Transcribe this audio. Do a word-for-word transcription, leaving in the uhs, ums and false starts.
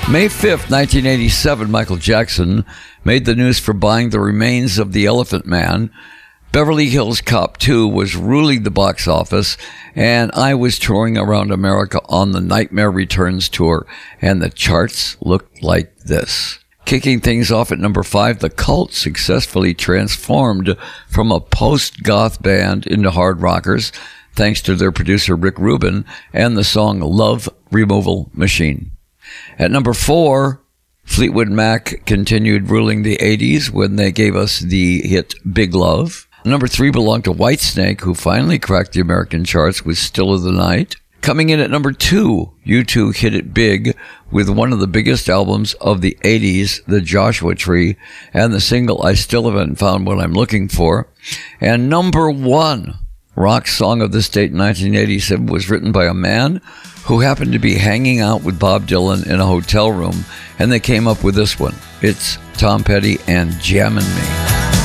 May fifth, nineteen eighty-seven, Michael Jackson made the news for buying the remains of the Elephant Man. Beverly Hills Cop two was ruling the box office, and I was touring around America on the Nightmare Returns tour, and the charts looked like this. Kicking things off at number five, The Cult successfully transformed from a post-goth band into hard rockers, thanks to their producer Rick Rubin and the song Love Removal Machine. At number four, Fleetwood Mac continued ruling the eighties when they gave us the hit Big Love. Number three belonged to Whitesnake, who finally cracked the American charts with Still of the Night. Coming in at number two, U two hit it big with one of the biggest albums of the eighties, The Joshua Tree, and the single I Still Haven't Found What I'm Looking For. And number one, Rock Song of the State in nineteen eighty-seven, was written by a man who happened to be hanging out with Bob Dylan in a hotel room, and they came up with this one. It's Tom Petty and Jammin' Me.